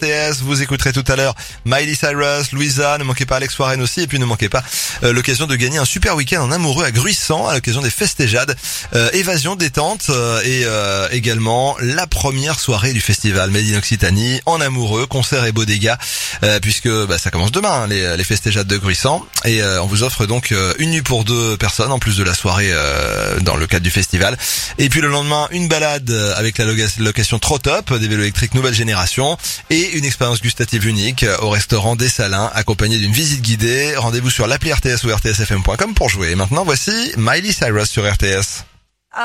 RTS. Vous écouterez tout à l'heure Miley Cyrus, Louisa, ne manquez pas Alex Warren aussi, et puis ne manquez pas l'occasion de gagner un super week-end en amoureux à Gruissant à l'occasion des Festéjades, évasion détente et également la première soirée du festival Made in Occitanie en amoureux, concert et beaux dégâts, puisque ça commence demain les Festéjades de Gruissant, et on vous offre donc une nuit pour 2 personnes en plus de la soirée dans le cadre du festival, et puis le lendemain une balade avec la location Trop Top, des vélos électriques nouvelle génération, et une expérience gustative unique au restaurant des Salins accompagnée d'une visite guidée. Rendez-vous sur l'appli RTS ou rtsfm.com pour jouer. Et maintenant voici Miley Cyrus sur RTS.